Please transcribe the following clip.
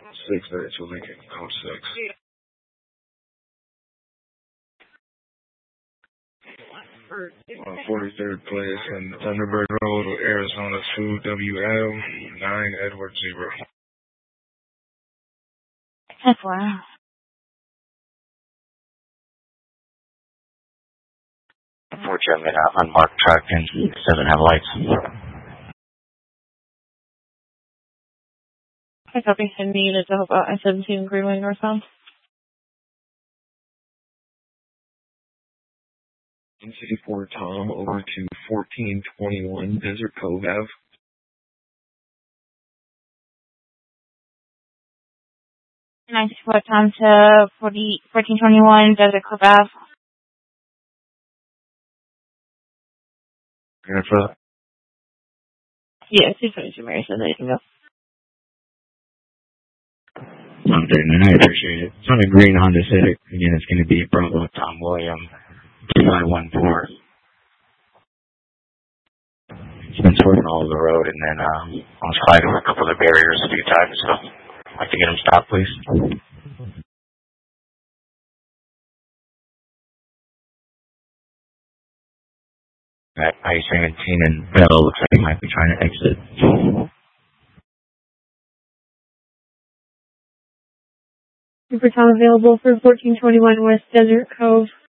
632 Lincoln, code 6. 43rd place in Thunderbird Road, Arizona 2WL 9 Edward 0. That's wow. Unfortunately, unmarked truck and doesn't have lights. I copy Cindy units of I-17 Greenway northbound. City 4 Tom over to 1421 Desert Cove Ave. 94 Tom to 1421 Desert Cove Ave. Yeah, 222 Mary says anything else. Okay, man, I appreciate it. It's on a green Honda Civic. Again, it's going to be Bravo Tom William 2514. It's been swerving all over the road, and then I was fighting with a couple of the barriers a few times, so I'd like to get him stopped, please. At I-17 and Bell looks like he might be trying to exit. Super Tom available for 1421 West Desert Cove.